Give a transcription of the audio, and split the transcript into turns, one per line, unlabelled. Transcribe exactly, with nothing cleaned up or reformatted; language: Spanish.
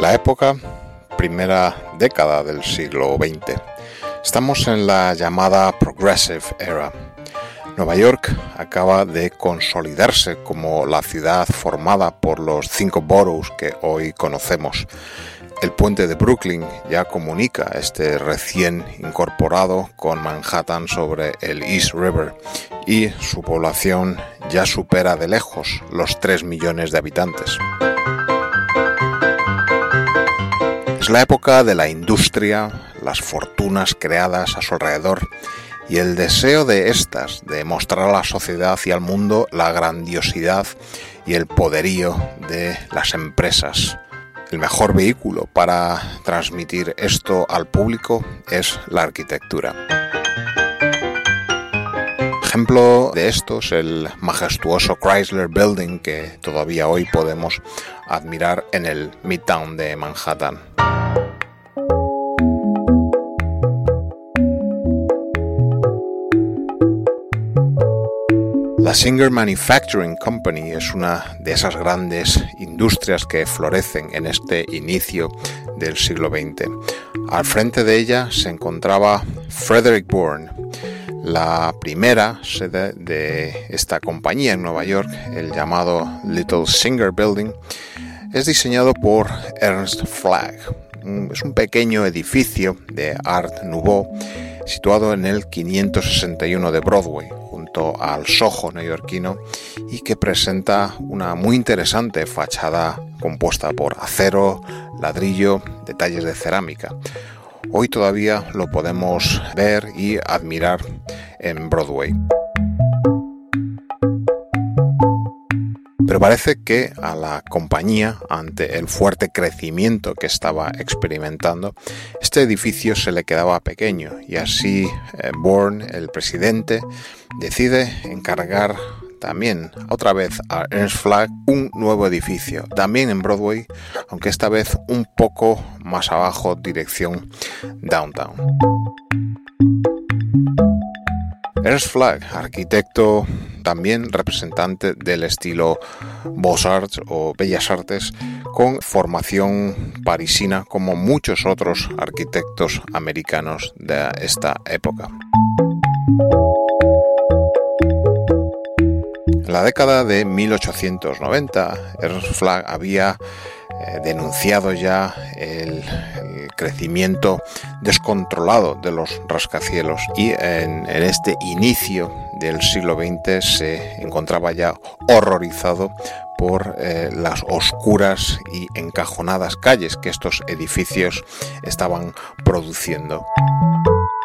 la época, primera década del siglo veinte. Estamos en la llamada Progressive Era. Nueva York acaba de consolidarse como la ciudad formada por los cinco boroughs que hoy conocemos. El puente de Brooklyn ya comunica este recién incorporado con Manhattan sobre el East River y su población ya supera de lejos los tres millones de habitantes. Es la época de la industria, las fortunas creadas a su alrededor y el deseo de estas de mostrar a la sociedad y al mundo la grandiosidad y el poderío de las empresas. El mejor vehículo para transmitir esto al público es la arquitectura. Ejemplo de esto es el majestuoso Chrysler Building que todavía hoy podemos admirar en el Midtown de Manhattan. La Singer Manufacturing Company es una de esas grandes industrias que florecen en este inicio del siglo veinte. Al frente de ella se encontraba Frederick Bourne, la primera sede de esta compañía en Nueva York, el llamado Little Singer Building. Es diseñado por Ernst Flagg. Es un pequeño edificio de Art Nouveau situado en el quinientos sesenta y uno de Broadway, junto al Soho neoyorquino, y que presenta una muy interesante fachada compuesta por acero, ladrillo, detalles de cerámica. Hoy todavía lo podemos ver y admirar en Broadway. Pero parece que a la compañía, ante el fuerte crecimiento que estaba experimentando, este edificio se le quedaba pequeño y así eh, Bourne, el presidente, decide encargar también otra vez a Ernst Flagg un nuevo edificio, también en Broadway, aunque esta vez un poco más abajo, dirección Downtown. Ernst Flagg, arquitecto también representante del estilo Beaux-Arts o Bellas Artes, con formación parisina como muchos otros arquitectos americanos de esta época. En la década de mil ochocientos noventa, Ernst Flagg había eh, denunciado ya el, el crecimiento descontrolado de los rascacielos y en, en este inicio del siglo veinte se encontraba ya horrorizado por eh, las oscuras y encajonadas calles que estos edificios estaban produciendo.